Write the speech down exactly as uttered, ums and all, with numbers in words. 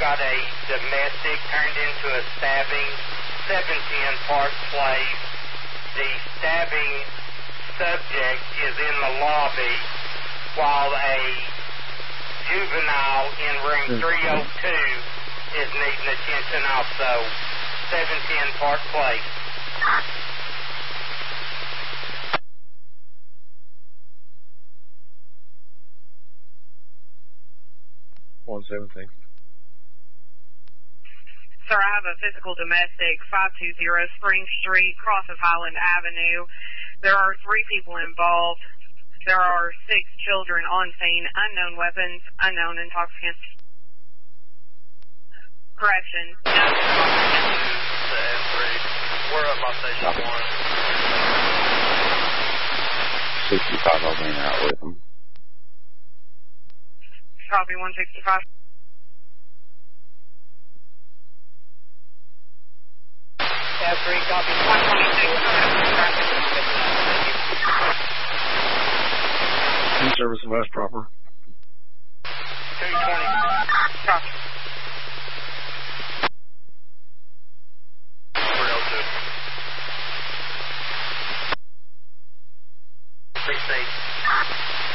got a domestic turned into a stabbing, seven ten Park Place. The stabbing subject is in the lobby, while a juvenile in room three oh two is needing attention also. seven ten Park Place. One seventeen. Sir, I have a physical domestic, five two zero Spring Street, cross of Highland Avenue. There are three people involved. There are six children on scene, unknown weapons, unknown intoxicants. Correction. No intoxicants. We're at my station one. sixty-five, I'll be out with them. Copy one sixty-five. F three, copy one twenty-six. In service of West proper. two twenty. Copy.